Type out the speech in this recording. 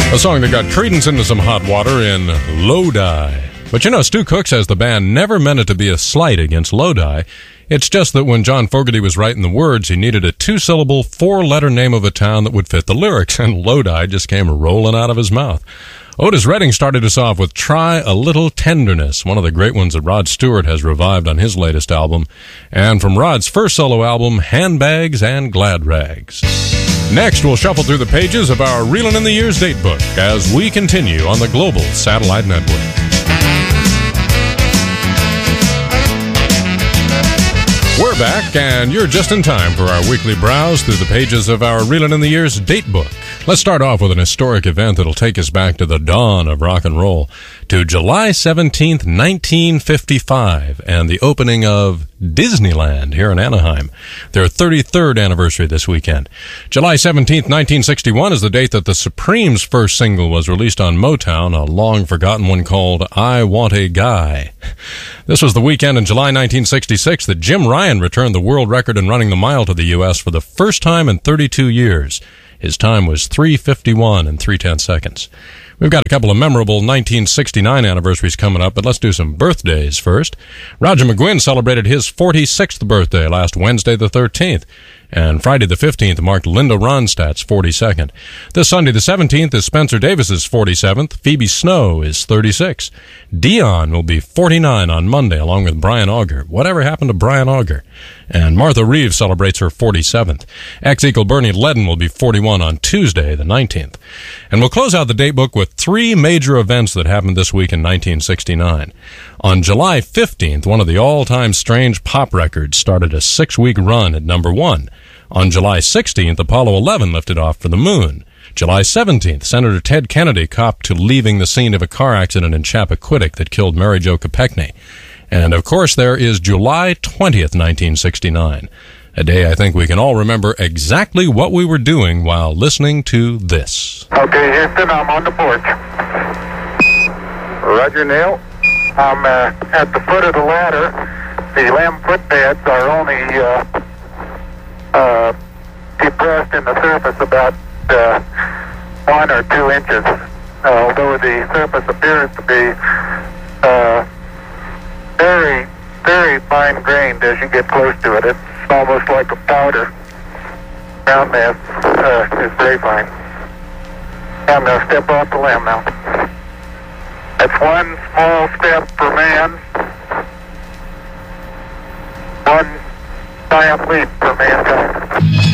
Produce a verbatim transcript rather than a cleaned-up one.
A song that got Creedence into some hot water in Lodi. But you know, Stu Cook says the band never meant it to be a slight against Lodi. It's just that when John Fogerty was writing the words, he needed a two-syllable, four-letter name of a town that would fit the lyrics, and Lodi just came rolling out of his mouth. Otis Redding started us off with Try a Little Tenderness, one of the great ones that Rod Stewart has revived on his latest album. And from Rod's first solo album, Handbags and Glad Rags. Next, we'll shuffle through the pages of our Reelin' in the Years date book as we continue on the Global Satellite Network. We're back, and you're just in time for our weekly browse through the pages of our Reelin' in the Years date book. Let's start off with an historic event that'll take us back to the dawn of rock and roll, to July seventeenth, nineteen fifty-five, and the opening of Disneyland here in Anaheim. Their thirty-third anniversary this weekend. July seventeenth, nineteen sixty-one is the date that the Supremes' first single was released on Motown, a long-forgotten one called I Want a Guy. This was the weekend in July nineteen sixty-six that Jim Ryan returned the world record in running the mile to the U S for the first time in thirty-two years. His time was three fifty-one and three-tenths seconds. We've got a couple of memorable nineteen sixty-nine anniversaries coming up, but let's do some birthdays first. Roger McGuinn celebrated his forty-sixth birthday last Wednesday the thirteenth, and Friday the fifteenth marked Linda Ronstadt's forty-second. This Sunday the seventeenth is Spencer Davis's forty-seventh. Phoebe Snow is thirty-six. Dion will be forty-nine on Monday, along with Brian Auger. Whatever happened to Brian Auger? And Martha Reeves celebrates her forty-seventh. Ex-Eagle Bernie Ledden will be forty-one on Tuesday the nineteenth. And we'll close out the date book with three major events that happened this week in nineteen sixty-nine. On July fifteenth, one of the all-time strange pop records started a six-week run at number one. On July sixteenth, Apollo eleven lifted off for the moon. July seventeenth, Senator Ted Kennedy copped to leaving the scene of a car accident in Chappaquiddick that killed Mary Jo Kopechne. And, of course, there is July twentieth, nineteen sixty-nine, a day I think we can all remember exactly what we were doing while listening to this. Okay, Houston, I'm on the porch. Roger, Neil. I'm uh, at the foot of the ladder. The limb footpads are only uh, uh, depressed in the surface about uh, one or two inches, uh, although the surface appears to be uh, very, very fine-grained as you get close to it. It's almost like a powder. Ground mass uh, is very fine. I'm going to step off the limb now. That's one small step for man, one giant leap for mankind.